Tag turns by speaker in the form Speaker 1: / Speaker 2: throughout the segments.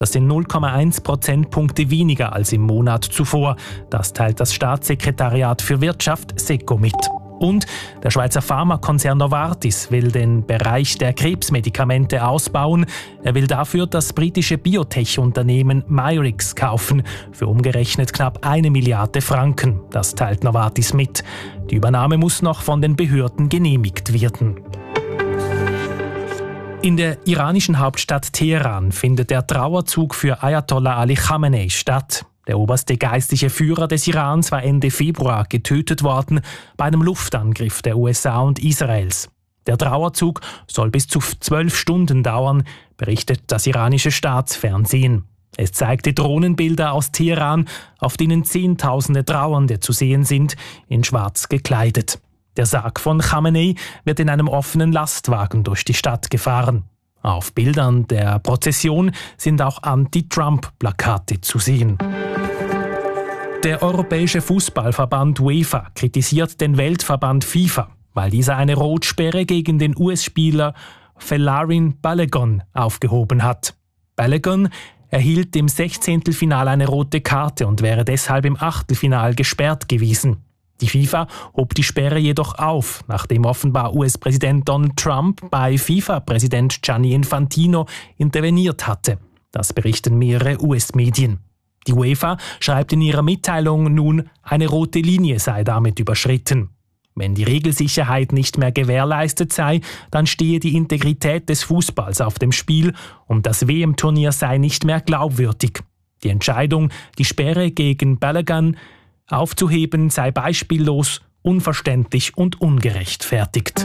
Speaker 1: Das sind 0,1 Prozentpunkte weniger als im Monat zuvor. Das teilt das Staatssekretariat für Wirtschaft SECO mit. Und der Schweizer Pharmakonzern Novartis will den Bereich der Krebsmedikamente ausbauen. Er will dafür das britische Biotech-Unternehmen Myrix kaufen, für umgerechnet knapp 1 Milliarde Franken. Das teilt Novartis mit. Die Übernahme muss noch von den Behörden genehmigt werden. In der iranischen Hauptstadt Teheran findet der Trauerzug für Ayatollah Ali Khamenei statt. Der oberste geistliche Führer des Irans war Ende Februar getötet worden bei einem Luftangriff der USA und Israels. Der Trauerzug soll bis zu 12 Stunden dauern, berichtet das iranische Staatsfernsehen. Es zeigte Drohnenbilder aus Teheran, auf denen Zehntausende Trauernde zu sehen sind, in schwarz gekleidet. Der Sarg von Khamenei wird in einem offenen Lastwagen durch die Stadt gefahren. Auf Bildern der Prozession sind auch Anti-Trump-Plakate zu sehen. Der Europäische Fußballverband UEFA kritisiert den Weltverband FIFA, weil dieser eine Rotsperre gegen den US-Spieler Folarin Balogun aufgehoben hat. Balogun erhielt im 16. Finale eine rote Karte und wäre deshalb im Achtelfinal gesperrt gewesen. Die FIFA hob die Sperre jedoch auf, nachdem offenbar US-Präsident Donald Trump bei FIFA-Präsident Gianni Infantino interveniert hatte. Das berichten mehrere US-Medien. Die UEFA schreibt in ihrer Mitteilung nun, eine rote Linie sei damit überschritten. Wenn die Regelsicherheit nicht mehr gewährleistet sei, dann stehe die Integrität des Fußballs auf dem Spiel und das WM-Turnier sei nicht mehr glaubwürdig. Die Entscheidung, die Sperre gegen Balogun aufzuheben, sei beispiellos, unverständlich und ungerechtfertigt.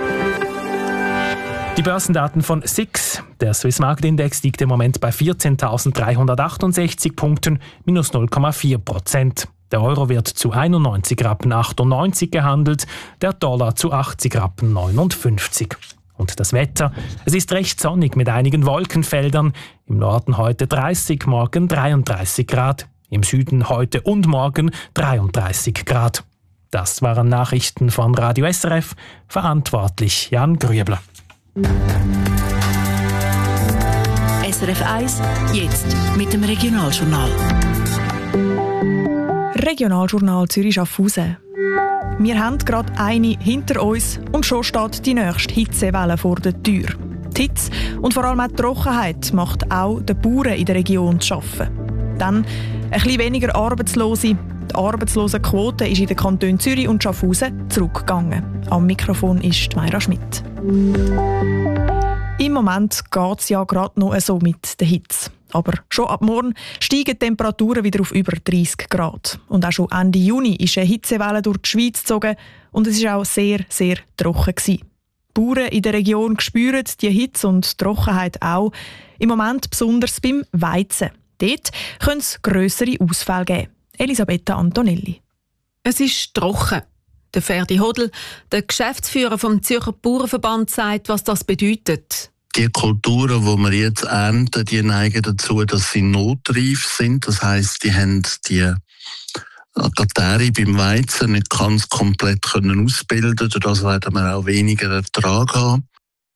Speaker 1: Die Börsendaten von SIX. Der Swiss Market Index liegt im Moment bei 14.368 Punkten, minus 0,4%. Der Euro wird zu 91,98 Rappen gehandelt, der Dollar zu 80,59 Rappen. Und das Wetter? Es ist recht sonnig mit einigen Wolkenfeldern. Im Norden heute 30, morgen 33 Grad. Im Süden heute und morgen 33 Grad. Das waren Nachrichten von Radio SRF. Verantwortlich Jan Grüebler.
Speaker 2: SRF 1, jetzt mit dem Regionaljournal.
Speaker 3: Regionaljournal Zürich-Schaffhausen. Wir haben gerade eine hinter uns und schon steht die nächste Hitzewelle vor der Tür. Die Hitze und vor allem auch die Trockenheit macht auch den Bauern in der Region zu arbeiten. Dann ein bisschen weniger Arbeitslose. Die Arbeitslosenquote ist in den Kantonen Zürich und Schaffhausen zurückgegangen. Am Mikrofon ist Mayra Schmidt. Im Moment geht es ja gerade noch so mit der Hitze. Aber schon ab morgen steigen die Temperaturen wieder auf über 30 Grad. Und auch schon Ende Juni ist eine Hitzewelle durch die Schweiz gezogen und es war auch sehr, sehr trocken gewesen. Die Bauern in der Region spüren die Hitze und die Trockenheit auch. Im Moment besonders beim Weizen. Dort können es grössere Ausfälle geben. Elisabetta Antonelli.
Speaker 4: Es ist trocken. Der Ferdi Hodl, der Geschäftsführer vom Zürcher Bauernverband, sagt, was das bedeutet.
Speaker 5: Die Kulturen, die wir jetzt ernten, die neigen dazu, dass sie notreif sind. Das heisst, die haben die Bakterien beim Weizen nicht ganz komplett ausbilden können. Dadurch werden wir auch weniger Ertrag haben.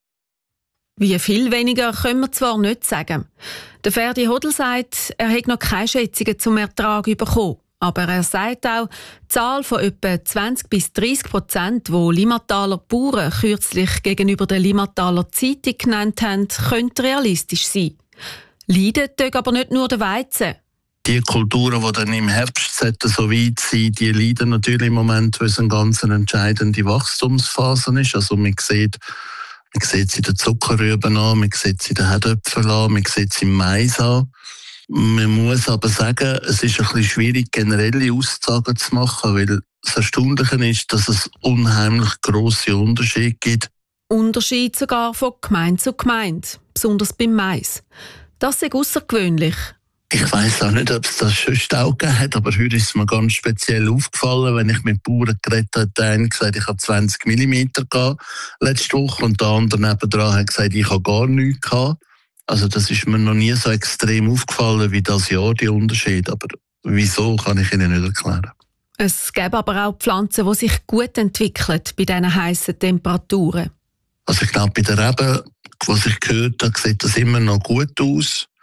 Speaker 4: Wie viel weniger können wir zwar nicht sagen. Der Ferdi Hodl sagt, er hat noch keine Schätzungen zum Ertrag bekommen. Aber er sagt auch, die Zahl von etwa 20-30%, die Limmataler Bauern kürzlich gegenüber der Limmataler Zeitung genannt haben, könnte realistisch sein. Leidet tut aber nicht nur der Weizen.
Speaker 5: Die Kulturen, die dann im Herbst so weit sind, die leiden natürlich im Moment, weil es eine ganz entscheidende Wachstumsphase ist. Also man sieht es in den Zuckerrüben an, man sieht es in den Herdöpfeln an, man sieht es im Mais an. Man muss aber sagen, es ist ein bisschen schwierig, generelle Aussagen zu machen, weil das Erstaunliche ist, dass es unheimlich grosse Unterschiede gibt.
Speaker 4: Unterschiede sogar von Gemeinde zu Gemeinde, besonders beim Mais. Das ist außergewöhnlich.
Speaker 5: Ich weiss auch nicht, ob es das schon auch gegeben hat, aber heute ist es mir ganz speziell aufgefallen, wenn ich mit Bauern geredet habe, der eine gesagt, ich habe 20 mm gehabt letzte Woche und der andere nebendran hat gesagt, ich habe gar nichts gehabt. Also das ist mir noch nie so extrem aufgefallen wie das Jahr, die Unterschiede. Aber wieso, kann ich Ihnen nicht erklären.
Speaker 4: Es gibt aber auch Pflanzen, die sich gut entwickeln bei diesen heissen Temperaturen.
Speaker 5: Also ich glaube, bei der Rebe, was ich gehört habe, sieht das immer noch gut aus.